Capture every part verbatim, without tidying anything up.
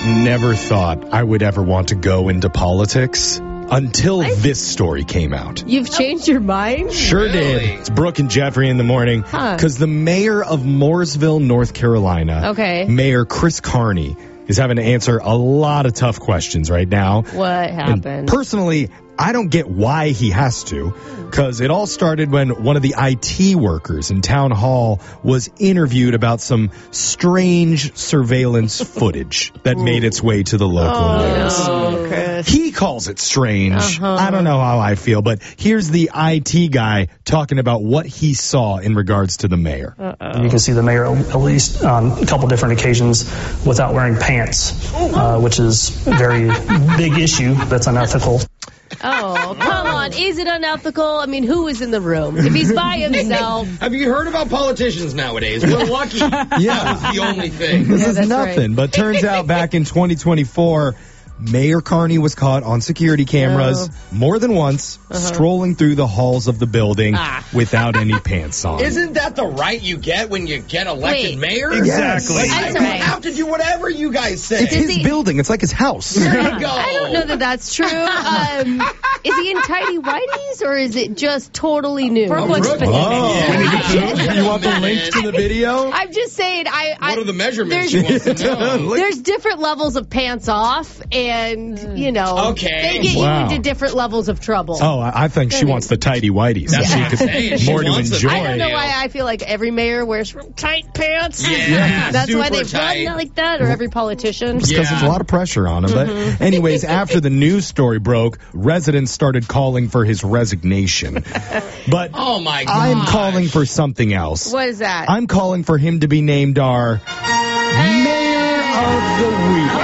never thought I would ever want to go into politics until What? this story came out. You've changed your mind? Sure Really? did. It's Brooke and Jeffrey in the morning. Huh. Because the mayor of Mooresville, North Carolina, Okay. Mayor Chris Carney, is having to answer a lot of tough questions right now. What And happened? personally, I don't get why he has to, because it all started when one of the I T workers in town hall was interviewed about some strange surveillance footage that made its way to the local news. Oh, Chris. He calls it strange. Uh-huh. I don't know how I feel, but here's the I T guy talking about what he saw in regards to the mayor. You can see the mayor at least on a couple different occasions without wearing pants, uh, which is a very big issue that's unethical. Oh, come on. Is it unethical? I mean, who is in the room? If he's by himself. Have you heard about politicians nowadays? We're lucky. Yeah. That was the only thing. This Yeah, is that's nothing, right. but turns out back in twenty twenty-four, Mayor Carney was caught on security cameras more than once strolling through the halls of the building Ah. without any pants on. Isn't that the right you get when you get elected Wait. mayor? Exactly. Like, I'm you sorry. have to do whatever you guys say. It's Does his he- building. It's like his house. There you go. I don't know that that's true. Um, is he in tidy whities or is it just totally new? Brooke looks Oh, Yeah. you want the link to the video? I'm just saying. I, I What are the measurements there's- you want to know? Look- There's different levels of pants off, and you know, Okay. they get Wow. you into different levels of trouble. Oh, I I think she wants the tighty whities. That's She what I'm could- saying. She more to wants them. enjoy. I don't know why I feel like every mayor wears real tight pants. Yeah, That's why super they tight. run like that, or every politician. Because Yeah. there's a lot of pressure on him. Mm-hmm. But anyways, after the news story broke, residents started calling for his resignation. But Oh my god. I'm calling for something else. What is that? I'm calling for him to be named our Mayor of the Week.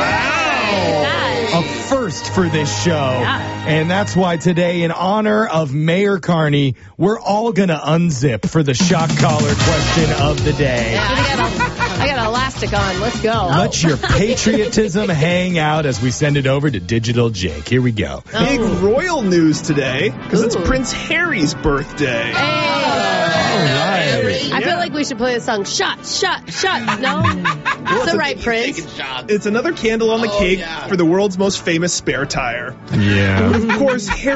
A first for this show. And that's why today, in honor of Mayor Carney, we're all going to unzip for the shock collar question of the day. Yeah, I got, a, I got elastic on. Let's go. Let your patriotism hang out as we send it over to Digital Jake. Here we go. Big royal news today because it's Ooh. Prince Harry's birthday. Hey. All I feel like we should play the song "Shot, Shot, Shot." No, it's the right, Prince. Taking shots. It's another candle on the Oh, cake yeah. for the world's most famous spare tire. Yeah. Of course, Harry